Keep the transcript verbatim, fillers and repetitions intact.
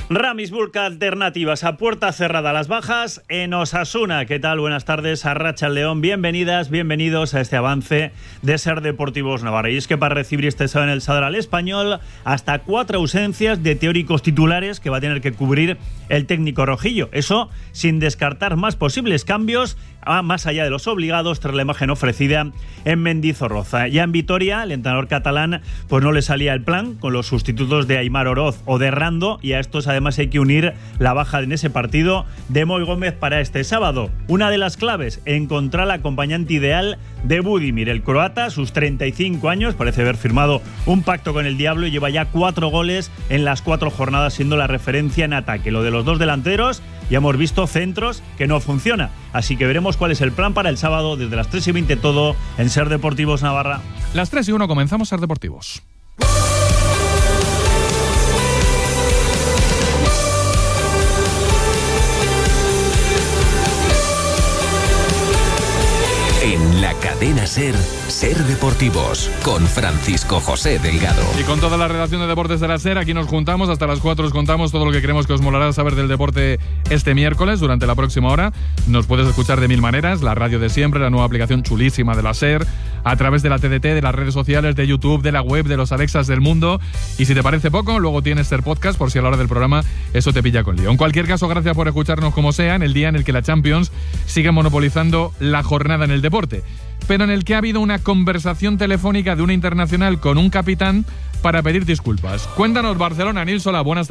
Ramis Bulca Alternativas a puerta cerrada a las bajas en Osasuna. ¿Qué tal? Buenas tardes, Arratsaldeon León. Bienvenidas, bienvenidos a este avance de Ser Deportivos Navarra. Y es que para recibir este sábado en el Sadar al Español, hasta cuatro ausencias de teóricos titulares que va a tener que cubrir el técnico rojillo. Eso sin descartar más posibles cambios, más allá de los obligados, tras la imagen ofrecida en Mendizorroza. Ya en Vitoria, el entrenador catalán pues no le salía el plan con los sustitutos de Aimar Oroz o de Rando, y a estos además hay que unir la baja en ese partido de Moy Gómez para este sábado. Una de las claves, encontrar el acompañante ideal de Budimir. El croata, sus treinta y cinco años, parece haber firmado un pacto con el diablo y lleva ya cuatro goles en las cuatro jornadas, siendo la referencia en ataque. Lo de los dos delanteros, ya hemos visto centros que no funciona. Así que veremos cuál es el plan para el sábado desde las tres y veinte todo en Ser Deportivos Navarra. Las tres y uno comenzamos Ser Deportivos. En la cadena Ser, Ser Deportivos, con Francisco José Delgado. Y con toda la redacción de Deportes de la Ser, aquí nos juntamos, hasta las cuatro os contamos todo lo que creemos que os molará saber del deporte este miércoles, durante la próxima hora. Nos puedes escuchar de mil maneras, la radio de siempre, la nueva aplicación chulísima de la Ser, a través de la T D T, de las redes sociales, de YouTube, de la web, de los Alexas del mundo. Y si te parece poco, luego tienes Ser Podcast, por si a la hora del programa eso te pilla con lío. En cualquier caso, gracias por escucharnos como sea, en el día en el que la Champions sigue monopolizando la jornada en el deporte, pero en el que ha habido una conversación telefónica de una internacional con un capitán para pedir disculpas. Cuéntanos, Barcelona, Nil Solà, buenas tardes.